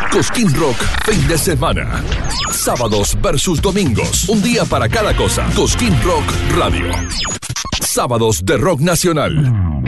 Cosquín Rock, fin de semana. Sábados versus domingos. Un día para cada cosa. Cosquín Rock Radio. Sábados de rock nacional.